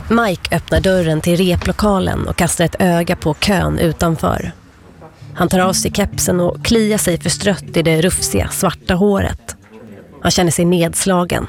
Mike öppnar dörren till replokalen och kastar ett öga på kön utanför. Han tar av sig kepsen och kliar sig förstrött i det rufsiga svarta håret. Han känner sig nedslagen.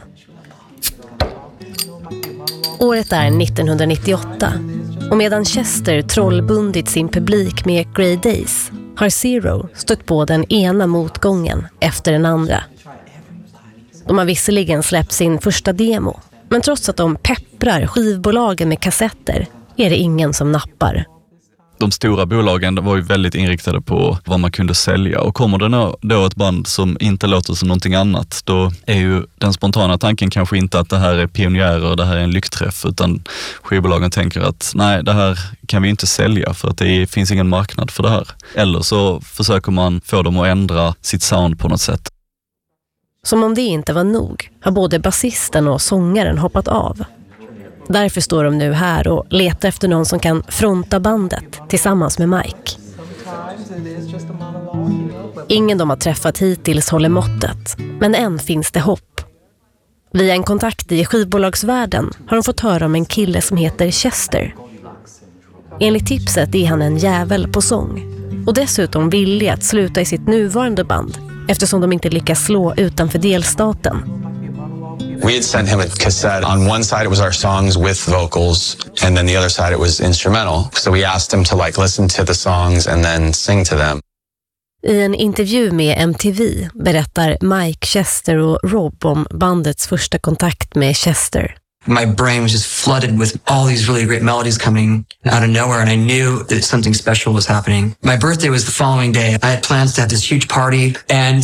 Året är 1998 och medan Chester trollbundit sin publik med Grey Days har Zero stött på den ena motgången efter den andra. De har visserligen släppt sin första demo, men trots att de pepprar skivbolagen med kassetter är det ingen som nappar. De stora bolagen var ju väldigt inriktade på vad man kunde sälja, och kommer det då ett band som inte låter som någonting annat, då är ju den spontana tanken kanske inte att det här är pionjärer, det här är en lyckträff, utan skivbolagen tänker att nej, det här kan vi inte sälja för att det finns ingen marknad för det här. Eller så försöker man få dem att ändra sitt sound på något sätt. Som om det inte var nog har både basisten och sångaren hoppat av. Därför står de nu här och letar efter någon som kan fronta bandet tillsammans med Mike. Ingen de har träffat hittills håller måttet, men än finns det hopp. Via en kontakt i skivbolagsvärlden har de fått höra om en kille som heter Chester. Enligt tipset är han en jävel på sång och dessutom villig att sluta i sitt nuvarande band eftersom de inte lyckas slå utanför delstaten. We had sent him a cassette. On one side it was our songs with vocals, and then the other side it was instrumental. So we asked him to listen to the songs and then sing to them. I en intervju med MTV berättar Mike, Chester och Rob om bandets första kontakt med Chester. My brain was just flooded with all these really great melodies coming out of nowhere, and I knew that something special was happening. My birthday was the following day. I had plans to have this huge party, and